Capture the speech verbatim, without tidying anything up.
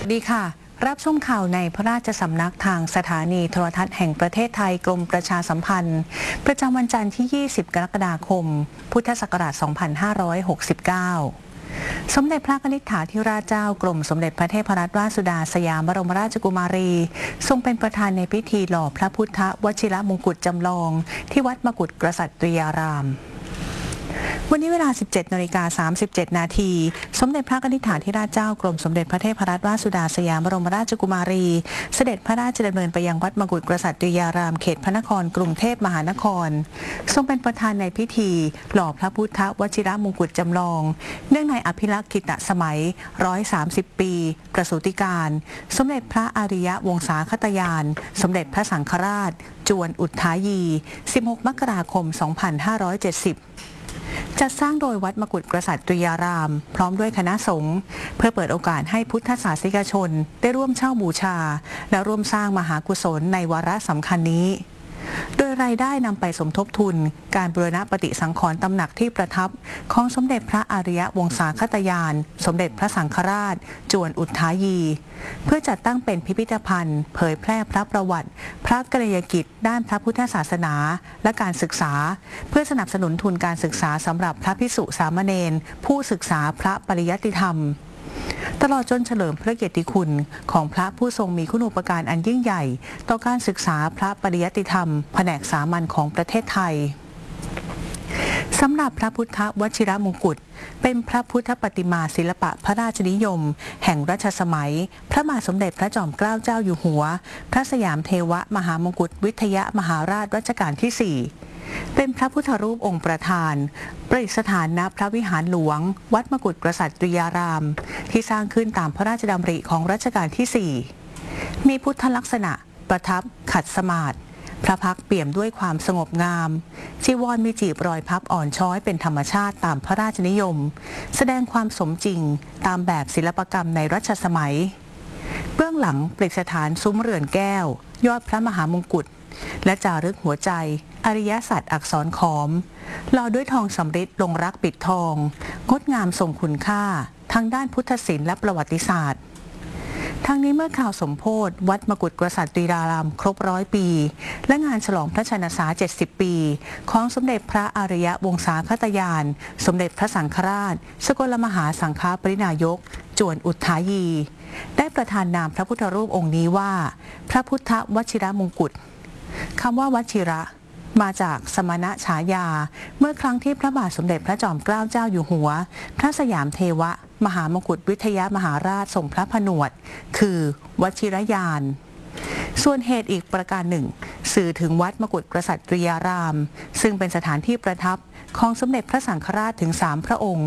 ดีค่ะรับชมข่าวในพระราชสำนักทางสถานีโทรทัศน์แห่งประเทศไทยกรมประชาสัมพันธ์ประจำวันจันทร์ที่ ยี่สิบ กรกฎาคม พุทธศักราช สองพันห้าร้อยหกสิบเก้า สมเด็จพระกนิษฐาธิราชเจ้ากรมสมเด็จพระเทพรัตนราชสุดาสยามบรมราชกุมารีทรงเป็นประธานในพิธีหล่อพระพุทธวชิรมงกุฎจำลองที่วัดมกุฏกษัตริยารามวันนี้เวลา สิบเจ็ดนาฬิกาสามสิบเจ็ด นาทีสมเด็จพระกนิษฐาธิราชเจ้ากรมสมเด็จพระเทพรัตนราชสุดาสยามบรมราชกุมารีเสด็จพระราชดำเนินไปยังวัดมกุฏกษัตริยารามเขตพระนครกรุงเทพมหานครทรงเป็นประธานในพิธีหล่อพระพุทธวชิรมงกุฎจำลองเนื่องในอภิลักษิตสมัยหนึ่งร้อยสามสิบปีประสูติการสมเด็จพระอริยวงศาคตยานสมเด็จพระสังฆราชจวนอุทายี สิบหก มกราคม สองพันห้าร้อยเจ็ดสิบจัดสร้างโดยวัดมกุฏกษัตริยารามพร้อมด้วยคณะสงฆ์เพื่อเปิดโอกาสให้พุทธศาสนิกชนได้ร่วมเช่าบูชาและร่วมสร้างมหากุศลในวาระสำคัญนี้โดยรายได้นำไปสมทบทุนการบูรณปฏิสังขรณ์ตำหนักที่ประทับของสมเด็จพระอริยวงศาคตยานสมเด็จพระสังฆราชจวนอุทายีเพื่อจัดตั้งเป็นพิพิธภัณฑ์เผยแพร่พระประวัติพระกรณียกิจด้านพระพุทธศาสนาและการศึกษาเพื่อสนับสนุนทุนการศึกษาสำหรับพระภิกษุสามเณรผู้ศึกษาพระปริยัติธรรมตลอดจนเฉลิมพระเกียรติคุณของพระผู้ทรงมีคุณูปการอันยิ่งใหญ่ต่อการศึกษาพระปริยัติธรรมแผนกสามัญของประเทศไทยสำหรับพระพุทธวชิรมงกุฎเป็นพระพุทธประติมาศิลปะพระราชนิยมแห่งรัชสมัยพระบาทสมเด็จพระจอมเกล้าเจ้าอยู่หัวพระสยามเทวมหามงกุฎวิทยมหาราชรัชกาลที่ สี่เป็นพระพุทธรูปองค์ประธานประดิษฐานณพระวิหารหลวงวัดมกุฏกษัตริยารามที่สร้างขึ้นตามพระราชดำริของรัชกาลที่ สี่มีพุทธลักษณะประทับขัดสมาธิพระพักตร์เปี่ยมด้วยความสงบงามจีวรมีจีบรอยพับอ่อนช้อยเป็นธรรมชาติตามพระราชนิยมแสดงความสมจริงตามแบบศิลปกรรมในรัชสมัยเบื้องหลังประดิษฐานซุ้มเรือนแก้วยอดพระมหามงกุฎและจารึกหัวใจอริยสัจอักษรขอมหล่อด้วยทองสำริดลงรักปิดทองงดงามทรงคุณค่าทางด้านพุทธศิลป์และประวัติศาสตร์ทั้งนี้เมื่อข่าวสมโภชวัดมกุฏกษัตริยารามครบร้อยปีและงานฉลองพระชนมพรรษาเจ็ดสิบปีของสมเด็จพระอริยวงศาคตยานสมเด็จพระสังฆราชสกลมหาสังฆปรินายกจวนอุทายีได้ประทานนามพระพุทธรูปองค์นี้ว่าพระพุทธวชิรมงกุฎคำว่าวชิระมาจากสมณฉายาเมื่อครั้งที่พระบาทสมเด็จพระจอมเกล้าเจ้าอยู่หัวพระสยามเทวมหามกุฏวิทยมหาราชทรงพระผนวดคือวชิรยานส่วนเหตุอีกประการหนึ่งสื่อถึงวัดมกุฏกษัตริยารามซึ่งเป็นสถานที่ประทับของสมเด็จพระสังฆราชถึงสามพระองค์